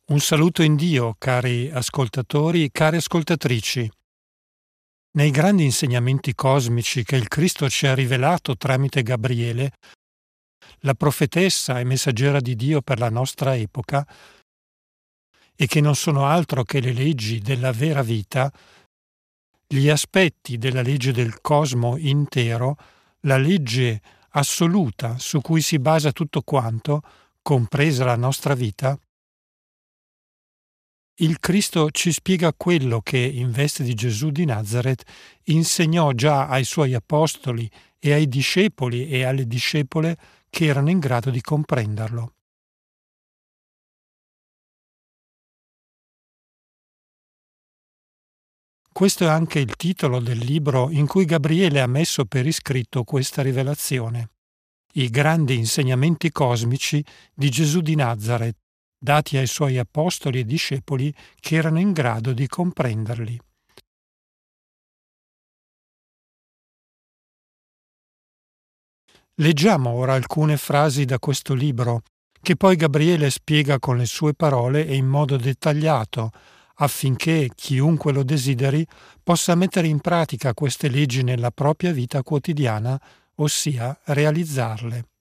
Un saluto in Dio, cari ascoltatori, care ascoltatrici. Nei grandi insegnamenti cosmici che il Cristo ci ha rivelato tramite Gabriele, la profetessa e messaggera di Dio per la nostra epoca, e che non sono altro che le leggi della vera vita, gli aspetti della legge del cosmo intero, la legge assoluta su cui si basa tutto quanto, compresa la nostra vita, il Cristo ci spiega quello che, in veste di Gesù di Nazaret, insegnò già ai suoi apostoli e ai discepoli e alle discepole che erano in grado di comprenderlo. Questo è anche il titolo del libro in cui Gabriele ha messo per iscritto questa rivelazione. I grandi insegnamenti cosmici di Gesù di Nazaret, dati ai suoi apostoli e discepoli che erano in grado di comprenderli. Leggiamo ora alcune frasi da questo libro, che poi Gabriele spiega con le sue parole e in modo dettagliato, affinché chiunque lo desideri possa mettere in pratica queste leggi nella propria vita quotidiana, ossia realizzarle.